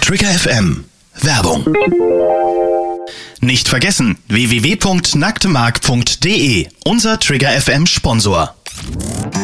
Trigger FM Werbung. Nicht vergessen, www.nacktemark.de, unser Trigger FM Sponsor.